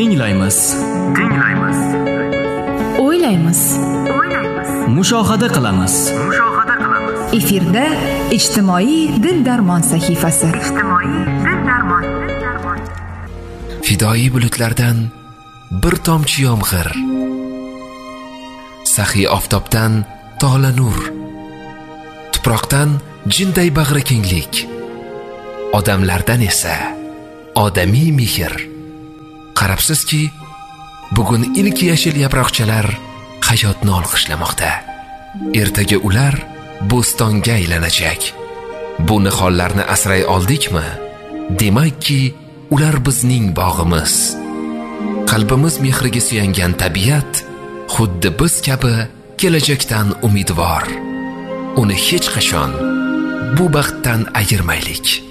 Tinglaymiz. O'ylaymiz. Mushohada qilamiz. Efirda ijtimoiy dil-darmon sahifasi. Fidoyi bulutlardan bir tomchi yomg'ir, saxiy oftobdan tola nur, tuproqdan jinday bag'ri kenglik, odamlardan esa odamiy mehr. Qarabsizki, bugun ilk yashil yaproqchalar hayotni olqishlamoqda. Ertaga ular bo'stonga aylanajak. Bu nihollarni asray oldikmi? Demakki, ular bizning bog'imiz. Qalbimiz mehriga suyangan tabiat xuddi biz kabi kelajakdan umidvor. Uni hech qachon bu baxtdan ayirmaylik.